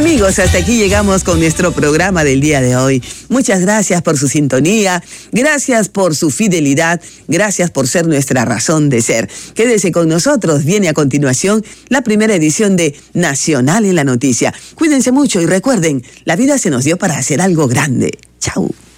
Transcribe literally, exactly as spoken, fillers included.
Amigos, hasta aquí llegamos con nuestro programa del día de hoy. Muchas gracias por su sintonía, gracias por su fidelidad, gracias por ser nuestra razón de ser. Quédese con nosotros, viene a continuación la primera edición de Nacional en la Noticia. Cuídense mucho y recuerden, la vida se nos dio para hacer algo grande. Chau.